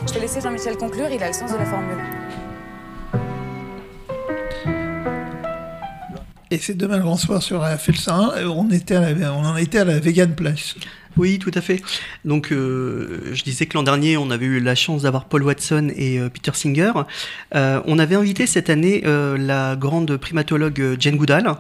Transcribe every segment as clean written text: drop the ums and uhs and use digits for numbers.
Je te laissais Jean-Michel conclure, il a le sens de la formule. Et c'est demain le grand soir sur RFL 101, on en était à la Vegan Place. Oui, tout à fait. Donc, je disais que l'an dernier, on avait eu la chance d'avoir Paul Watson et Peter Singer. On avait invité cette année la grande primatologue Jane Goodall.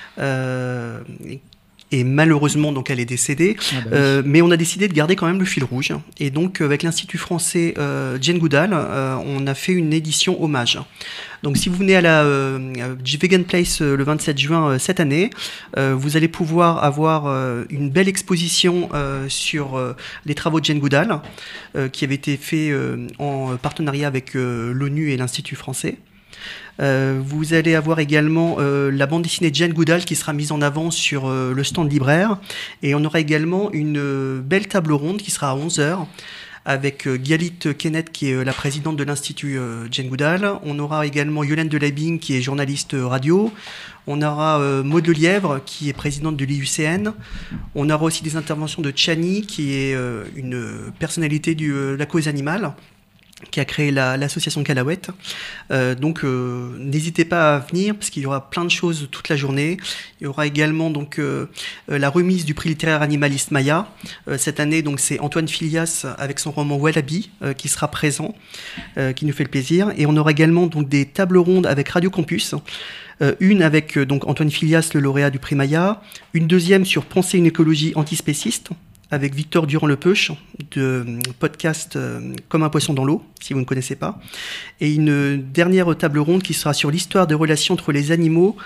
Et malheureusement, donc, elle est décédée. Mais on a décidé de garder quand même le fil rouge. Et donc, avec l'Institut français Jane Goodall, on a fait une édition hommage. Donc, si vous venez à la Vegan Place le 27 juin cette année, vous allez pouvoir avoir une belle exposition sur les travaux de Jane Goodall, qui avait été fait en partenariat avec l'ONU et l'Institut français. Vous allez avoir également la bande dessinée de Jane Goodall qui sera mise en avant sur le stand libraire. Et on aura également une belle table ronde qui sera à 11h avec Galit Kenneth qui est la présidente de l'Institut Jane Goodall. On aura également Yolande Delabing qui est journaliste radio. On aura Maud Lelièvre qui est présidente de l'IUCN. On aura aussi des interventions de Chani qui est une personnalité de la cause animale, qui a créé l'association Calaouette. Donc n'hésitez pas à venir parce qu'il y aura plein de choses toute la journée. Il y aura également donc la remise du prix littéraire animaliste Maya. Cette année donc c'est Antoine Filias avec son roman Wallaby qui sera présent, qui nous fait le plaisir. Et on aura également donc des tables rondes avec Radio Campus. Une avec donc Antoine Filias, le lauréat du prix Maya. Une deuxième sur Penser une écologie antispéciste, avec Victor Durand-Lepeuch, de podcast Comme un poisson dans l'eau, si vous ne connaissez pas. Et une dernière table ronde qui sera sur l'histoire des relations entre les animaux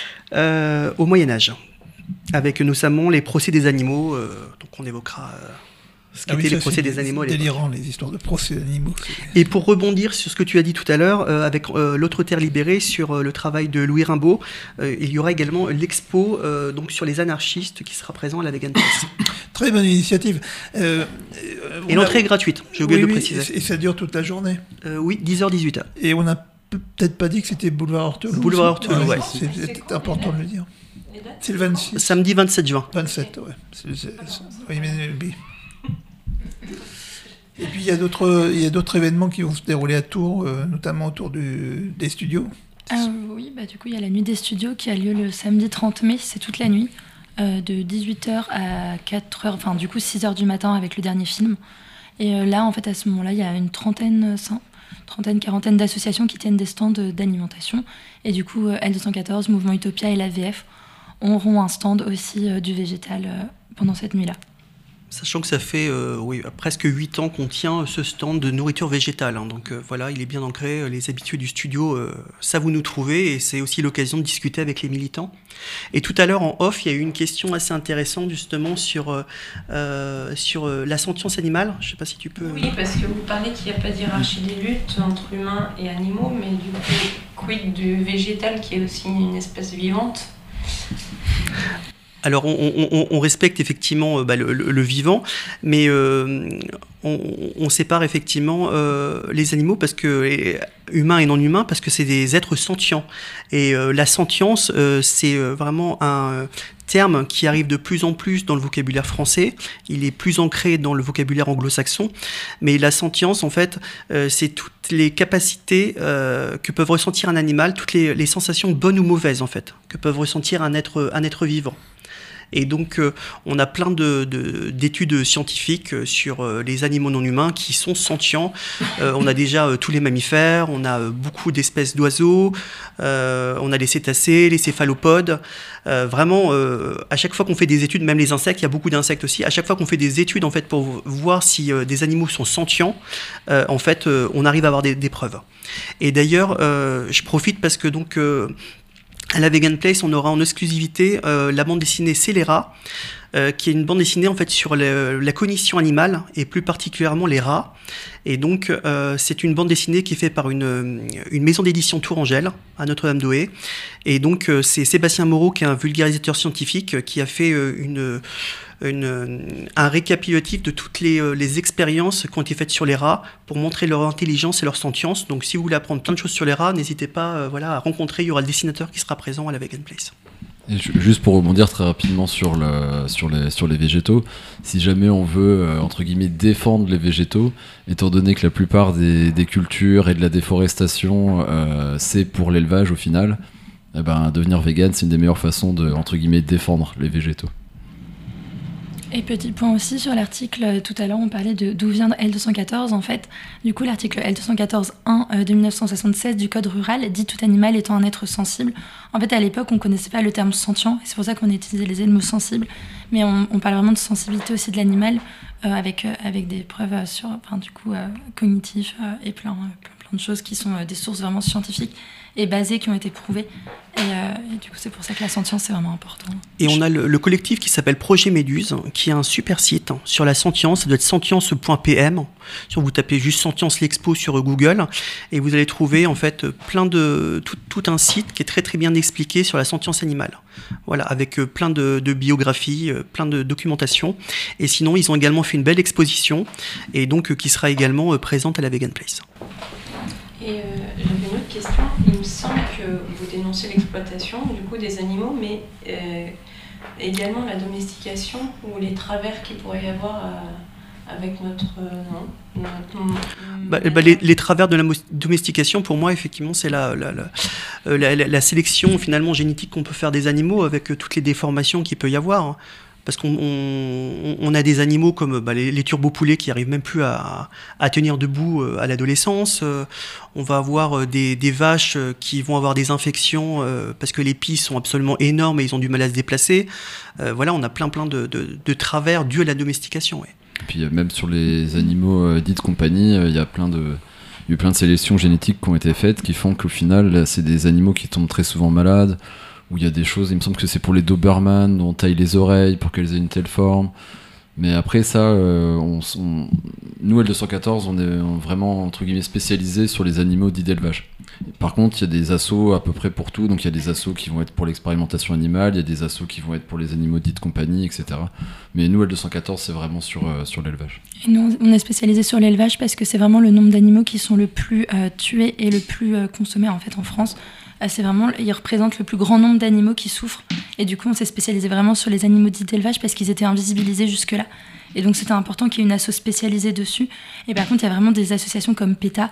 au Moyen-Âge, avec notamment les procès des animaux. Donc on évoquera ce qu'étaient les procès des animaux. C'est délirant, les histoires de procès d'animaux. Et pour rebondir sur ce que tu as dit tout à l'heure, avec l'autre Terre libérée, sur le travail de Louis Rimbaud, il y aura également l'expo donc sur les anarchistes qui sera présent à la Vegan Place. Très bonne initiative. Et l'entrée est gratuite, j'ai oublié de le préciser. Et ça dure toute la journée. Oui, 10h-18h. Et on n'a peut-être pas dit que c'était Boulevard Hortelot. Boulevard Hortelot, ouais. C'est important de le dire. C'est le 26. Samedi 27 juin. 27, ouais. Oui, mais... Et puis il y a d'autres événements qui vont se dérouler à Tours, notamment autour des studios. Oui, du coup il y a la nuit des studios qui a lieu le samedi 30 mai, c'est toute la nuit, de 18h à 4h, enfin du coup 6h du matin avec le dernier film. Et là en fait à ce moment-là il y a une quarantaine d'associations qui tiennent des stands d'alimentation. Et du coup L214, Mouvement Utopia et l'AVF auront un stand aussi du végétal pendant cette nuit-là. Sachant que ça fait presque 8 ans qu'on tient ce stand de nourriture végétale. Hein. Donc voilà, il est bien ancré. Les habitués du studio savent où nous trouver. Et c'est aussi l'occasion de discuter avec les militants. Et tout à l'heure, en off, il y a eu une question assez intéressante justement sur la sentience animale. Je ne sais pas si tu peux... Oui, parce que vous parlez qu'il n'y a pas d'hierarchie des luttes entre humains et animaux. Mais du coup, quid du végétal qui est aussi une espèce vivante ? Alors, on respecte effectivement le vivant, mais on sépare effectivement les animaux, parce que humains et non humains, parce que c'est des êtres sentients. Et la sentience, c'est vraiment un terme qui arrive de plus en plus dans le vocabulaire français. Il est plus ancré dans le vocabulaire anglo-saxon. Mais la sentience, en fait, c'est toutes les capacités que peuvent ressentir un animal, toutes les sensations bonnes ou mauvaises, en fait, que peuvent ressentir un être vivant. Et donc, on a plein d'études scientifiques sur les animaux non humains qui sont sentients. On a déjà tous les mammifères, on a beaucoup d'espèces d'oiseaux, on a les cétacés, les céphalopodes. Vraiment, à chaque fois qu'on fait des études, même les insectes, il y a beaucoup d'insectes aussi, à chaque fois qu'on fait des études en fait, pour voir si des animaux sont sentients, en fait, on arrive à avoir des preuves. Et d'ailleurs, je profite parce que donc... à la Vegan Place, on aura en exclusivité la bande dessinée Scélérat, qui est une bande dessinée en fait sur la cognition animale et plus particulièrement les rats. Et donc c'est une bande dessinée qui est faite par une maison d'édition Tourangelle à Notre-Dame-d'Oé. Et donc c'est Sébastien Moreau, qui est un vulgarisateur scientifique, qui a fait un récapitulatif de toutes les expériences qui ont été faites sur les rats pour montrer leur intelligence et leur sentience. Donc si vous voulez apprendre plein de choses sur les rats, n'hésitez pas à rencontrer, il y aura le dessinateur qui sera présent à la Vegan Place. Et juste pour rebondir très rapidement sur les végétaux, si jamais on veut entre guillemets défendre les végétaux, étant donné que la plupart des cultures et de la déforestation c'est pour l'élevage au final, eh ben, devenir vegan c'est une des meilleures façons de entre guillemets défendre les végétaux. Et petit point aussi sur l'article, tout à l'heure on parlait de d'où vient L214 en fait. Du coup l'article L214.1 de 1976 du Code rural dit tout animal étant un être sensible. En fait à l'époque on connaissait pas le terme sentient et c'est pour ça qu'on utilisait le mot sensible. Mais on parle vraiment de sensibilité aussi de l'animal avec des preuves cognitives et plein de choses qui sont des sources vraiment scientifiques et basées qui ont été prouvées. Et du coup, c'est pour ça que la sentience, c'est vraiment important. Et on a le collectif qui s'appelle Projet Méduse, qui a un super site sur la sentience. Ça doit être sentience.pm. Si vous tapez juste Sentience l'Expo sur Google, et vous allez trouver en fait tout un site qui est très très bien expliqué sur la sentience animale. Voilà, avec plein de biographies, plein de documentation. Et sinon, ils ont également fait une belle exposition, et donc qui sera également présente à la Vegan Place. Et j'avais une autre question. Il me semble que vous dénoncez l'exploitation du coup des animaux, mais également la domestication ou les travers qu'il pourrait y avoir avec notre les travers de la domestication, pour moi, effectivement, c'est la sélection finalement génétique qu'on peut faire des animaux avec toutes les déformations qu'il peut y avoir. Parce qu'on a des animaux comme les turbopoulets qui n'arrivent même plus à tenir debout à l'adolescence. On va avoir des vaches qui vont avoir des infections parce que les pies sont absolument énormes et ils ont du mal à se déplacer. Voilà, on a plein de travers dus à la domestication. Ouais. Et puis même sur les animaux dits de compagnie, il y a eu plein de sélections génétiques qui ont été faites qui font qu'au final, c'est des animaux qui tombent très souvent malades. Où il y a des choses, il me semble que c'est pour les Doberman, dont on taille les oreilles pour qu'elles aient une telle forme. Mais après ça, nous, L214, on est vraiment, entre guillemets, spécialisés sur les animaux dits d'élevage. Par contre, il y a des assos à peu près pour tout. Donc il y a des assos qui vont être pour l'expérimentation animale, il y a des assos qui vont être pour les animaux dits de compagnie, etc. Mais nous, L214, c'est vraiment sur l'élevage. Et nous, on est spécialisés sur l'élevage parce que c'est vraiment le nombre d'animaux qui sont le plus tués et le plus consommés en fait en France. C'est vraiment, ils représentent le plus grand nombre d'animaux qui souffrent. Et du coup, on s'est spécialisé vraiment sur les animaux dits d'élevage parce qu'ils étaient invisibilisés jusque-là. Et donc, c'était important qu'il y ait une asso spécialisée dessus. Et par contre, il y a vraiment des associations comme PETA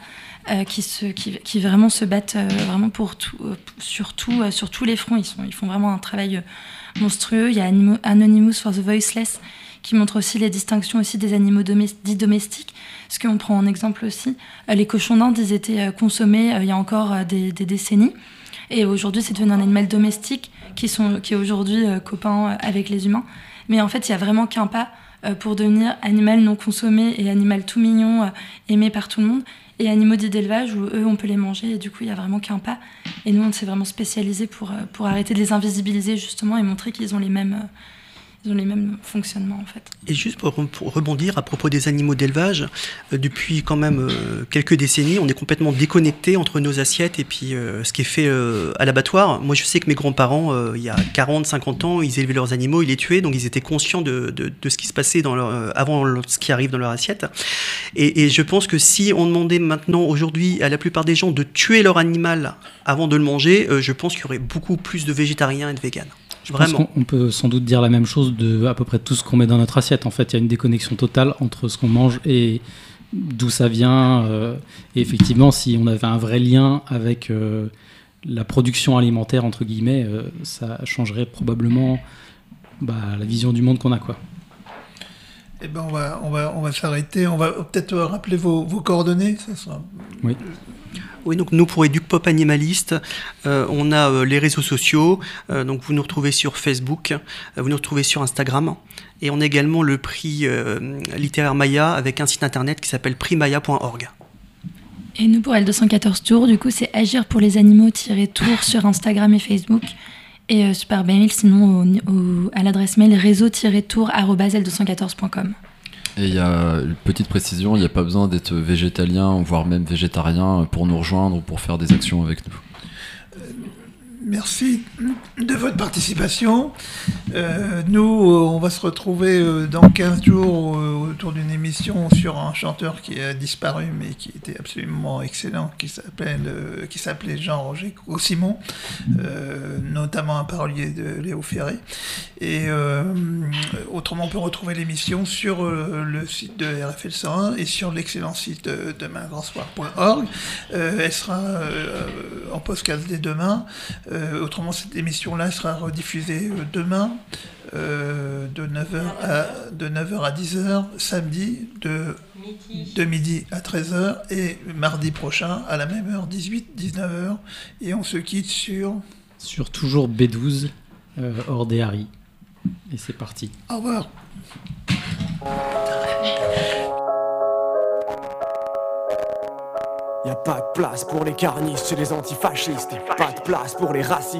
qui vraiment se battent vraiment pour tout, sur tous les fronts. Ils font vraiment un travail monstrueux. Il y a Anonymous for the Voiceless qui montre aussi les distinctions aussi des animaux dits domestiques. Parce qu'on prend en exemple aussi, les cochons d'Inde, ils étaient consommés il y a encore des décennies. Et aujourd'hui, c'est devenu un animal domestique qui est aujourd'hui copain avec les humains. Mais en fait, il n'y a vraiment qu'un pas pour devenir animal non consommé et animal tout mignon, aimé par tout le monde. Et animaux dits d'élevage où eux, on peut les manger. Et du coup, il n'y a vraiment qu'un pas. Et nous, on s'est vraiment spécialisés pour arrêter de les invisibiliser justement et montrer qu'ils ont les mêmes fonctionnements en fait. Et juste pour rebondir à propos des animaux d'élevage, depuis quand même quelques décennies, on est complètement déconnecté entre nos assiettes et puis ce qui est fait à l'abattoir. Moi je sais que mes grands-parents, il y a 40-50 ans, ils élevaient leurs animaux, ils les tuaient, donc ils étaient conscients de ce qui se passait avant ce qui arrive dans leur assiette. Et je pense que si on demandait maintenant aujourd'hui à la plupart des gens de tuer leur animal avant de le manger, je pense qu'il y aurait beaucoup plus de végétariens et de véganes. Je pense qu'on peut sans doute dire la même chose de à peu près tout ce qu'on met dans notre assiette. En fait, il y a une déconnexion totale entre ce qu'on mange et d'où ça vient. Et effectivement, si on avait un vrai lien avec la production alimentaire, entre guillemets, ça changerait probablement la vision du monde qu'on a, quoi. Eh ben on va s'arrêter. On va peut-être rappeler vos coordonnées. Ça sera... Oui. Oui, donc nous pour EducPop Animaliste, on a les réseaux sociaux, donc vous nous retrouvez sur Facebook, vous nous retrouvez sur Instagram, et on a également le prix littéraire Maya avec un site internet qui s'appelle prixmaya.org. Et nous pour L214 Tours, du coup c'est agir pour les animaux-tours sur Instagram et Facebook, et par mail sinon à l'adresse mail réseau-tour@l214.com. Et il y a une petite précision, il n'y a pas besoin d'être végétalien, voire même végétarien pour nous rejoindre ou pour faire des actions avec nous. Merci de votre participation. Nous, on va se retrouver dans 15 jours autour d'une émission sur un chanteur qui a disparu, mais qui était absolument excellent, qui s'appelait Jean-Roger Simon, notamment un parolier de Léo Ferré. Et autrement, on peut retrouver l'émission sur le site de RFL 101 et sur l'excellent site demaingrandsoir.org. Elle sera en podcast dès demain. Autrement, cette émission-là sera rediffusée demain de 9h à 10h, samedi de midi à 13h et mardi prochain à la même heure, 18-19h. Et on se quitte sur toujours B12, hors des Harry. Et c'est parti. Au revoir. Y a pas de place pour les carnistes chez les antifascistes, pas de place pour les racistes.